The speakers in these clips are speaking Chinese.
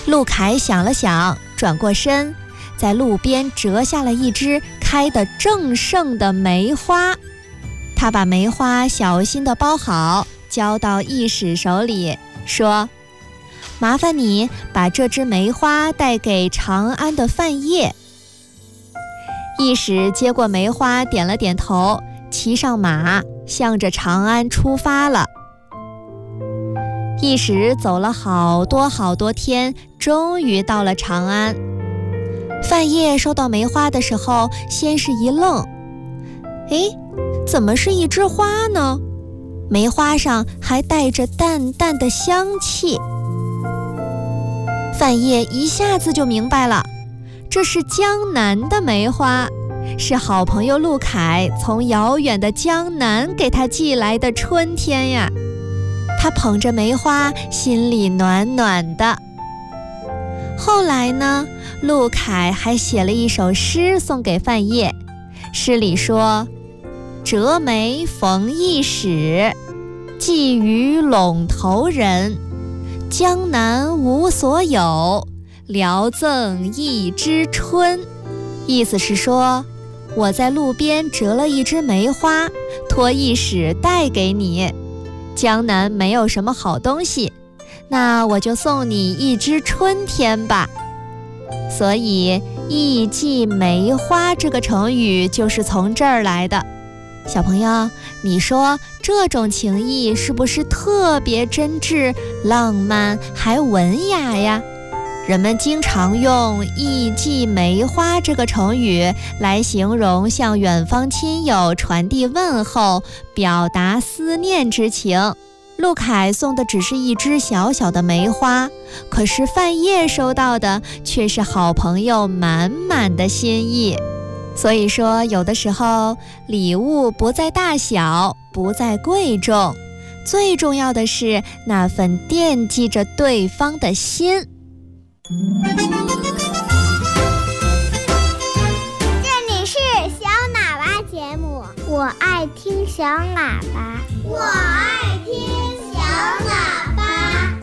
陆凯想了想，转过身，在路边折下了一枝开得正盛的梅花。他把梅花小心地包好，交到义使手里，说：麻烦你把这枝梅花带给长安的范晔。义使接过梅花，点了点头，骑上马，向着长安出发了。义使走了好多天，终于到了长安。范晔收到梅花的时候，先是一愣，怎么是一枝花呢？梅花上还带着淡淡的香气。范晔一下子就明白了，这是江南的梅花，是好朋友陆凯从遥远的江南给他寄来的春天呀。他捧着梅花，心里暖暖的。后来呢，陆凯还写了一首诗送给范晔，诗里说：折梅逢义使，寄于陇头人。江南无所有，聊赠一枝春。意思是说，我在路边折了一枝梅花，托义使带给你。江南没有什么好东西，那我就送你一枝春天吧。所以义寄梅花这个成语就是从这儿来的。小朋友，你说这种情谊是不是特别真挚、浪漫还文雅呀？人们经常用义寄梅花这个成语来形容向远方亲友传递问候，表达思念之情。陆凯送的只是一枝小小的梅花，可是范晔收到的却是好朋友满满的心意。所以说，有的时候礼物不在大小，不在贵重，最重要的是那份惦记着对方的心。 这里是小喇叭节目，我爱听小喇叭，我爱听小喇叭。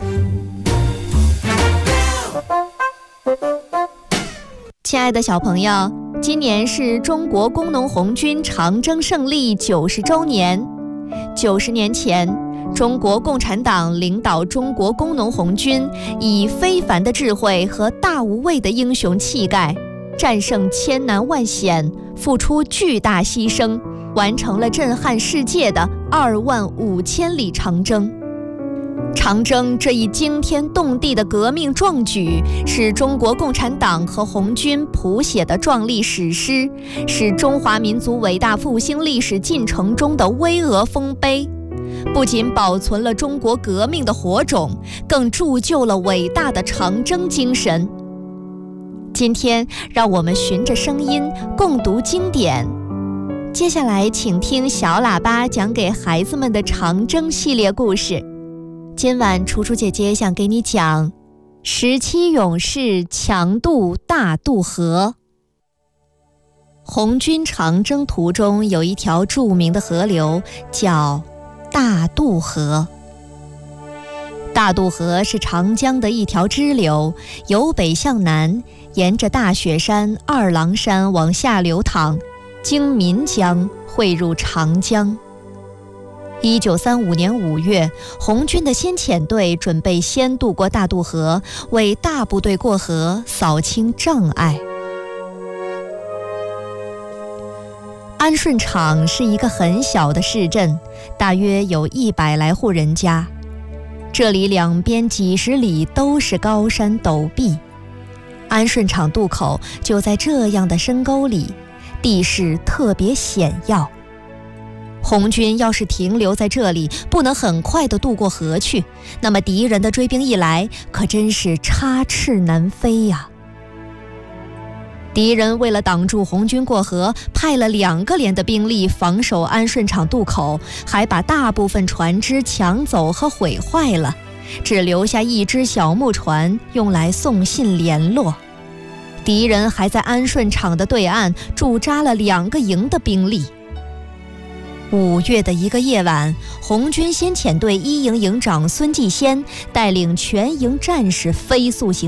亲爱的小朋友，今年是中国工农红军长征胜利90周年。90年前，中国共产党领导中国工农红军，以非凡的智慧和大无畏的英雄气概，战胜千难万险，付出巨大牺牲，完成了震撼世界的25000里长征。长征这一惊天动地的革命壮举，是中国共产党和红军谱写的壮丽史诗，是中华民族伟大复兴历史进程中的巍峨丰碑。不仅保存了中国革命的火种，更铸就了伟大的长征精神。今天，让我们循着声音共读经典。接下来，请听小喇叭讲给孩子们的长征系列故事。今晚楚楚姐姐想给你讲17勇士强渡大渡河。红军长征途中有一条著名的河流叫大渡河。大渡河是长江的一条支流，由北向南，沿着大雪山、二郎山往下流淌，经岷江汇入长江。1935年5月，红军的先遣队准备先渡过大渡河，为大部队过河扫清障碍。安顺场是一个很小的市镇，大约有100来户人家。这里两边几十里都是高山陡壁，安顺场渡口就在这样的深沟里，地势特别险要。红军要是停留在这里，不能很快地渡过河去，那么敌人的追兵一来，可真是插翅难飞呀。敌人为了挡住红军过河，派了2个连的兵力防守安顺场渡口，还把大部分船只抢走和毁坏了，只留下一只小木船用来送信联络。敌人还在安顺场的对岸驻扎了2个营的兵力。5月的一个夜晚，红军先遣队1营营长孙继先带领全营战士飞速行